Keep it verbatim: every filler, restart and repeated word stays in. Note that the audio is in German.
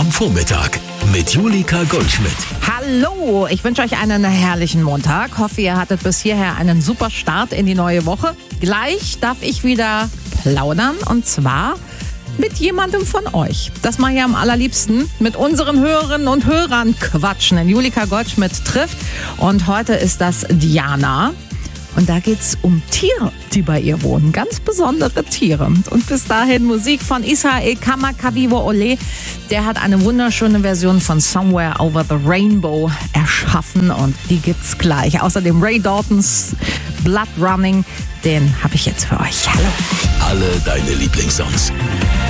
am Vormittag mit Julika Goldschmidt. Hallo, ich wünsche euch einen herrlichen Montag. Hoffe, ihr hattet bis hierher einen super Start in die neue Woche. Gleich darf ich wieder plaudern und zwar mit jemandem von euch. Das mache ich am allerliebsten mit unseren Hörerinnen und Hörern quatschen. Denn Julika Goldschmidt trifft und heute ist das Diana. Und da geht's um Tiere, die bei ihr wohnen. Ganz besondere Tiere. Und bis dahin Musik von Israel Kamakawiwo Ole. Der hat eine wunderschöne Version von Somewhere Over the Rainbow erschaffen. Und die gibt's gleich. Außerdem Ray Daltons Blood Running. Den habe ich jetzt für euch. Hallo. Alle deine Lieblingssongs.